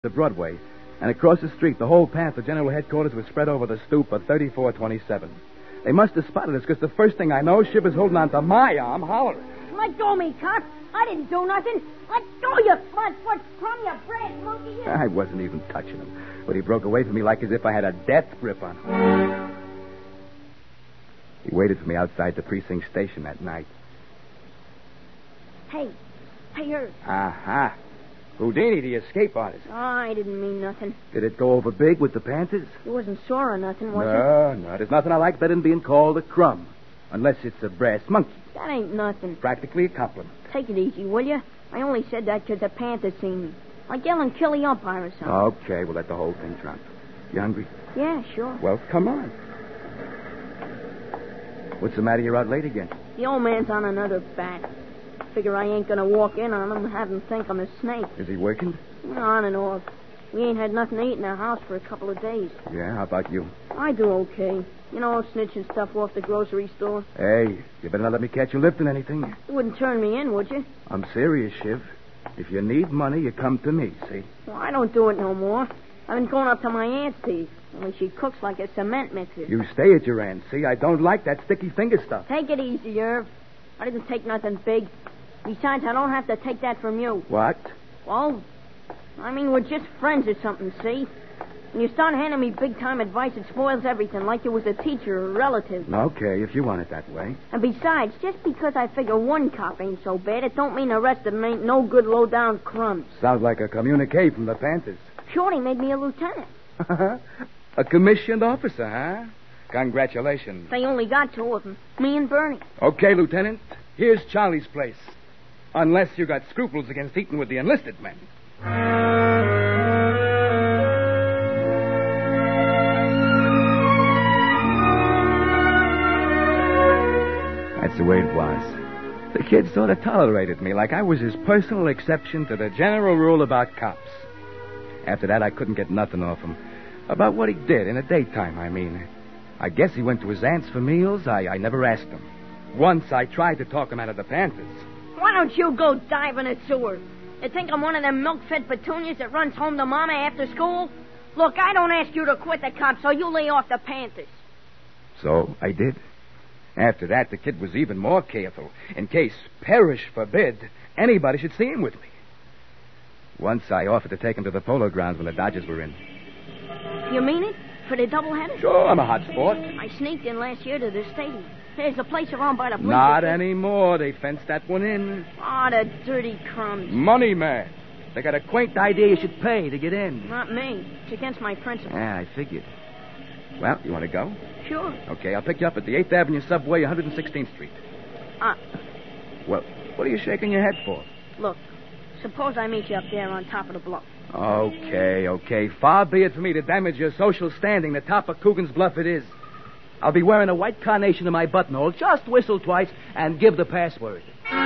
to Broadway, and across the street, the whole path to General Headquarters was spread over the stoop of 3427. They must have spotted us, because the first thing I know, Shiv was holding on to my arm, hollering. Let go of me, cop. I didn't do nothing. Let go, you flat-foot crumb, you brass monkey. You... I wasn't even touching him, but he broke away from me like as if I had a death grip on him. He waited for me outside the precinct station that night. Hey, Herb. Aha. Houdini, the escape artist. Oh, I didn't mean nothing. Did it go over big with the Panthers? You wasn't sore or nothing, was No. There's nothing I like better than being called a crumb. Unless it's a brass monkey. That ain't nothing. Practically a compliment. Take it easy, will you? I only said that because the Panthers seen me. Like yelling kill the umpire or something. Okay, we'll let the whole thing drop. You hungry? Yeah, sure. Well, come on. What's the matter? You're out late again. The old man's on another bat. Figure I ain't gonna walk in on him and have him think I'm a snake. Is he working? On and off. We ain't had nothing to eat in the house for a couple of days. Yeah, how about you? I do okay. You know, snitching stuff off the grocery store. Hey, you better not let me catch you lifting anything. You wouldn't turn me in, would you? I'm serious, Shiv. If you need money, you come to me, see? Well, I don't do it no more. I've been going up to my aunt's teeth. Only she cooks like a cement mixer. You stay at your aunt's, see? I don't like that sticky finger stuff. Take it easy, Irv. I didn't take nothing big. Besides, I don't have to take that from you. What? Well, I mean, we're just friends or something, see? When you start handing me big-time advice, it spoils everything, like you was a teacher or a relative. Okay, if you want it that way. And besides, just because I figure one cop ain't so bad, it don't mean the rest of them ain't no good low-down crumbs. Sounds like a communique from the Panthers. Shorty made me a lieutenant. A commissioned officer, huh? Congratulations. They only got two of them, me and Bernie. Okay, Lieutenant. Here's Charlie's place. Unless you got scruples against eating with the enlisted men. That's the way it was. The kid sort of tolerated me like I was his personal exception to the general rule about cops. After that, I couldn't get nothing off him. About what he did in the daytime, I mean. I guess he went to his aunt's for meals. I never asked him. Once I tried to talk him out of the Panthers. Why don't you go dive in a sewer? You think I'm one of them milk-fed petunias that runs home to Mama after school? Look, I don't ask you to quit the cops, so you lay off the Panthers. So I did. After that, the kid was even more careful, in case, perish forbid, anybody should see him with me. Once I offered to take him to the Polo Grounds when the Dodgers were in. You mean it? For the doubleheader? Sure, I'm a hot sport. I sneaked in last year to the stadium. There's a place around by the bleachers. Not anymore. They fenced that one in. Oh, the dirty crumbs. Money, man. They got a quaint idea you should pay to get in. Not me. It's against my principles. Yeah, I figured. Well, you want to go? Sure. Okay, I'll pick you up at the 8th Avenue subway, 116th Street. Well, what are you shaking your head for? Look, suppose I meet you up there on top of the bluff. Okay. Far be it for me to damage your social standing. The top of Coogan's Bluff it is. I'll be wearing a white carnation in my buttonhole. Just whistle twice and give the password.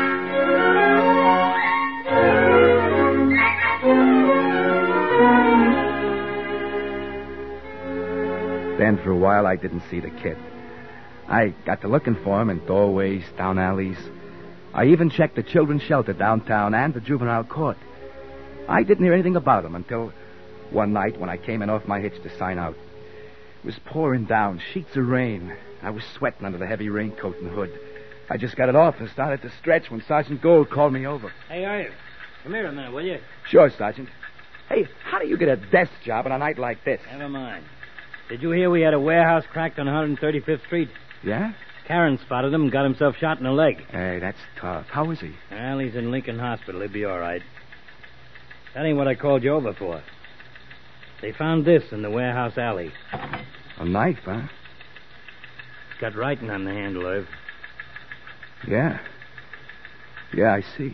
Then for a while I didn't see the kid. I got to looking for him in doorways, down alleys. I even checked the children's shelter downtown and the juvenile court. I didn't hear anything about him until one night when I came in off my hitch to sign out. It was pouring down, sheets of rain. I was sweating under the heavy raincoat and hood. I just got it off and started to stretch when Sergeant Gold called me over. Hey, Irv, come here a minute, will you? Sure, Sergeant. Hey, how do you get a desk job on a night like this? Never mind. Did you hear we had a warehouse cracked on 135th Street? Yeah? Karen spotted him and got himself shot in the leg. Hey, that's tough. How is he? Well, he's in Lincoln Hospital. He'll be all right. That ain't what I called you over for. They found this in the warehouse alley. A knife, huh? It's got writing on the handle, Irv. Yeah. Yeah, I see.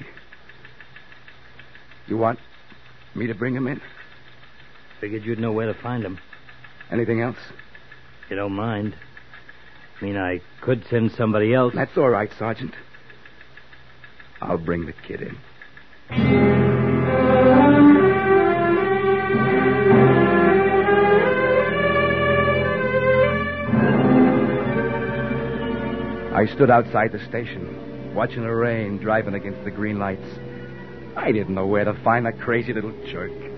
You want me to bring him in? Figured you'd know where to find him. Anything else? You don't mind. I mean, I could send somebody else. That's all right, Sergeant. I'll bring the kid in. I stood outside the station, watching the rain driving against the green lights. I didn't know where to find that crazy little jerk.